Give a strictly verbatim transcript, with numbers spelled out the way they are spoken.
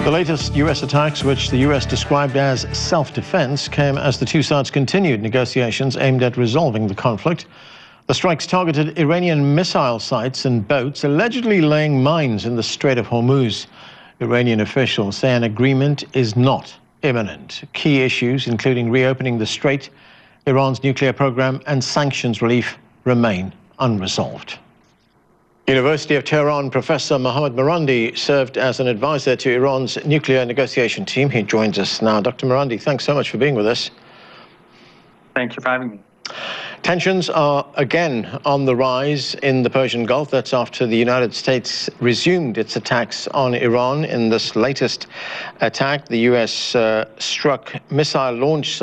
The latest U S attacks, which the U S described as self-defense, came as the two sides continued negotiations aimed at resolving the conflict. The strikes targeted Iranian missile sites and boats, allegedly laying mines in the Strait of Hormuz. Iranian officials say an agreement is not imminent. Key issues, including reopening the strait, Iran's nuclear program, and sanctions relief, remain unresolved. University of Tehran Professor Mohammad Marandi served as an advisor to Iran's nuclear negotiation team. He joins us now. Doctor Marandi, thanks so much for being with us. Thank you for having me. Tensions are again on the rise in the Persian Gulf. That's after the United States resumed its attacks on Iran. In this latest attack, the U S uh, struck missile launch sites